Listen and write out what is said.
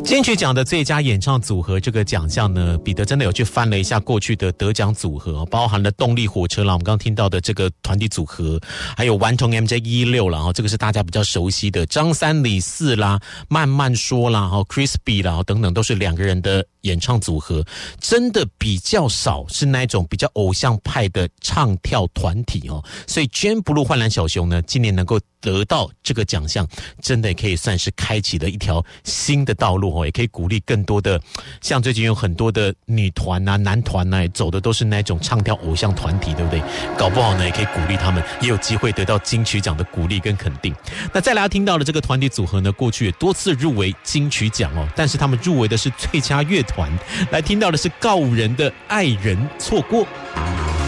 金曲奖的最佳演唱组合这个奖项呢，彼得真的有去翻了一下过去的得奖组合，包含了动力火车啦，我们刚刚听到的这个团体组合，还有顽童 MJ116 啦，这个是大家比较熟悉的，张三李四啦，慢慢说啦，Crispy 啦等等，都是两个人的演唱组合，真的比较少是那种比较偶像派的唱跳团体哦。所以 Jam Blue 幻蓝小熊呢，今年能够得到这个奖项，真的也可以算是开启了一条新的道路哦，也可以鼓励更多的，像最近有很多的女团啊、男团啊，走的都是那种唱跳偶像团体，对不对？搞不好呢，也可以鼓励他们，也有机会得到金曲奖的鼓励跟肯定。那再来要听到的这个团体组合呢，过去也多次入围金曲奖哦，但是他们入围的是最佳乐团，来听到的是告五人的《爱人错过》。